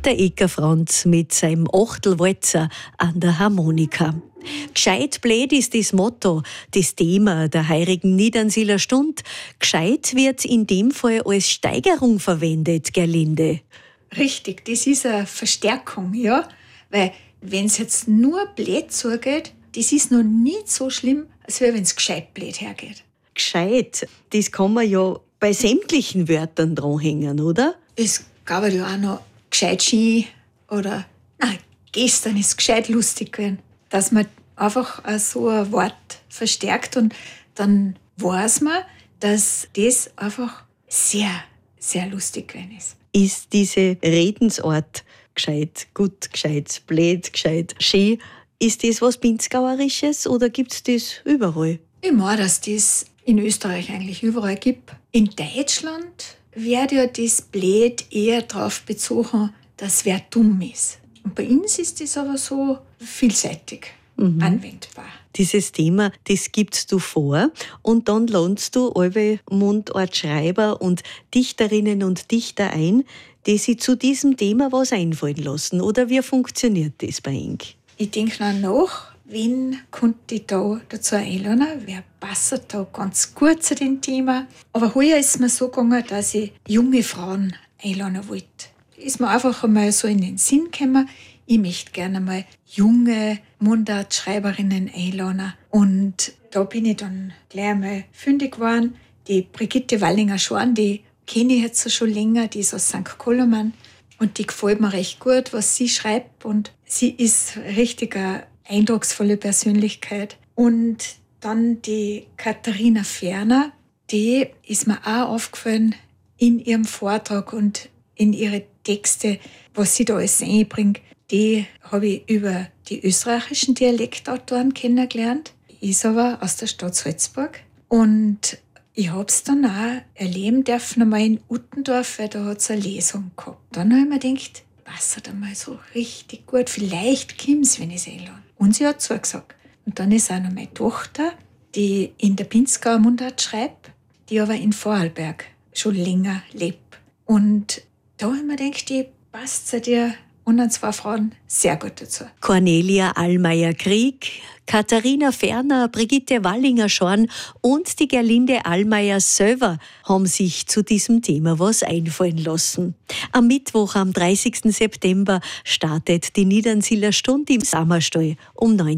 Der Ecker Franz mit seinem Achtelwalzer an der Harmonika. Gescheit blöd ist das Motto, das Thema der heurigen Niedernsiler Stund. Gescheit wird in dem Fall als Steigerung verwendet, Gerlinde. Richtig, das ist eine Verstärkung, ja. Weil, wenn es jetzt nur blöd zugeht, das ist noch nicht so schlimm, als wenn es gescheit blöd hergeht. Gescheit, das kann man ja bei sämtlichen Wörtern dranhängen, oder? Es gab ja auch noch gescheit schön oder gestern ist gescheit lustig gewesen. Dass man einfach so ein Wort verstärkt und dann weiß man, dass das einfach sehr, sehr lustig gewesen ist. Ist diese Redensart gescheit, gut, gescheit, blöd, gescheit, schön, ist das was Pinzgauerisches oder gibt es das überall? Ich meine, dass das in Österreich eigentlich überall gibt. In Deutschland wird ja das Blöd eher darauf bezogen, dass wer dumm ist. Und bei uns ist das aber so vielseitig anwendbar. Dieses Thema, das gibst du vor und dann lernst du alle Mundartschreiber und Dichterinnen und Dichter ein, die sich zu diesem Thema was einfallen lassen. Oder wie funktioniert das bei Ihnen? Ich denke nach, wen konnte ich da dazu einladen? Wer passt da ganz gut zu dem Thema? Aber heuer ist mir so gegangen, dass ich junge Frauen einladen wollte. Ist mir einfach einmal so in den Sinn gekommen, ich möchte gerne mal junge Mundartschreiberinnen einladen. Und da bin ich dann gleich einmal fündig geworden. Die Brigitte Wallinger-Schorn, die kenne ich jetzt schon länger, die ist aus St. Koloman. Und die gefällt mir recht gut, was sie schreibt. Und sie ist richtig eine eindrucksvolle Persönlichkeit. Und dann die Katharina Ferner, die ist mir auch aufgefallen in ihrem Vortrag und in ihre Texte, was sie da alles einbringt. Die habe ich über die österreichischen Dialektautoren kennengelernt. Ist aber aus der Stadt Salzburg. Und ich habe es dann auch erleben dürfen, einmal in Uttendorf, weil da hat es eine Lesung gehabt. Dann habe ich mir gedacht, passt einmal so richtig gut, vielleicht kommt es, wenn ich es einlade. Und sie hat zugesagt. Und dann ist auch noch meine Tochter, die in der Pinzgauer Mundart schreibt, die aber in Vorarlberg schon länger lebt. Und da habe ich mir gedacht, die passt zu dir und an zwei Frauen sehr gut dazu. Cornelia Allmeier-Krieg, Katharina Ferner, Brigitte Wallinger-Schorn und die Gerlinde Allmeier selber haben sich zu diesem Thema was einfallen lassen. Am Mittwoch, am 30. September, startet die Niedernsiler Stund im Sommerstall um 19